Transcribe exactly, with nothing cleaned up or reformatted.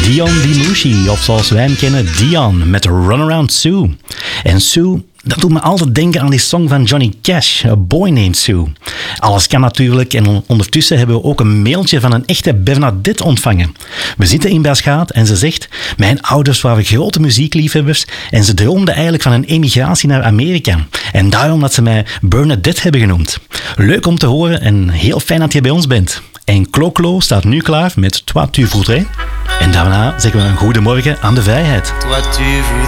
Dion DiMucci, of zoals wij hem kennen, Dion, met Runaround Sue. En Sue, dat doet me altijd denken aan die song van Johnny Cash, A Boy Named Sue. Alles kan natuurlijk en ondertussen hebben we ook een mailtje van een echte Bernadette ontvangen. We zitten in Beerschot en ze zegt: mijn ouders waren grote muziekliefhebbers en ze droomden eigenlijk van een emigratie naar Amerika. En daarom dat ze mij Bernadette hebben genoemd. Leuk om te horen en heel fijn dat je bij ons bent. En Clo-Clo staat nu klaar met Toi tu voudrais. En daarna zeggen we een goedemorgen aan de vrijheid. Toi tu voudrais